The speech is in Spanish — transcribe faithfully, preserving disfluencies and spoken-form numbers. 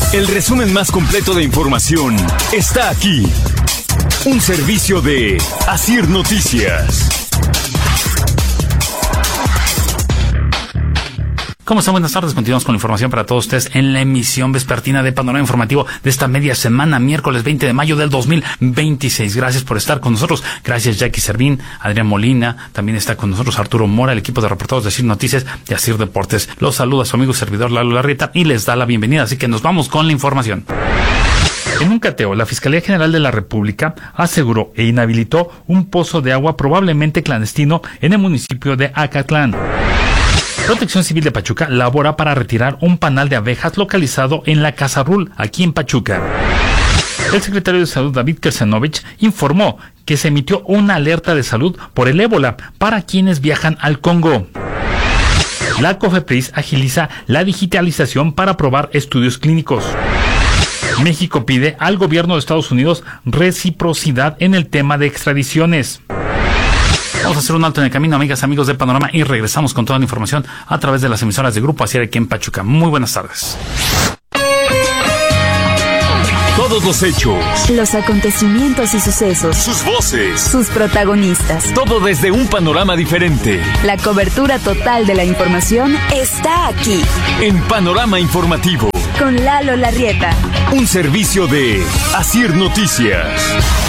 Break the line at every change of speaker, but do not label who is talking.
El resumen más completo de información está aquí. Un servicio de Asir Noticias.
¿Cómo están? Buenas tardes. Continuamos con la información para todos ustedes en la emisión vespertina de Panorama Informativo de esta media semana, miércoles veinte de mayo del dos mil veintiséis. Gracias por estar con nosotros. Gracias, Jackie Servín, Adrián Molina. También está con nosotros Arturo Mora, el equipo de reporteros de Asir Noticias y Asir Deportes. Los saluda su amigo y servidor Lalo Larrieta y les da la bienvenida. Así que nos vamos con la información. En un cateo, la Fiscalía General de la República aseguró e inhabilitó un pozo de agua probablemente clandestino en el municipio de Acatlán. Protección Civil de Pachuca labora para retirar un panal de abejas localizado en la Casa Rul, aquí en Pachuca. El secretario de Salud, David Kersenovich, informó que se emitió una alerta de salud por el ébola para quienes viajan al Congo. La COFEPRIS agiliza la digitalización para aprobar estudios clínicos. México pide al gobierno de Estados Unidos reciprocidad en el tema de extradiciones. Vamos a hacer un alto en el camino, amigas, amigos de Panorama, y regresamos con toda la información a través de las emisoras de Grupo Asir aquí en Pachuca. Muy buenas tardes.
Todos los hechos,
los acontecimientos y sucesos,
sus voces,
sus protagonistas.
Todo desde un panorama diferente.
La cobertura total de la información está aquí.
En Panorama Informativo.
Con Lalo Larrieta.
Un servicio de Asir Noticias.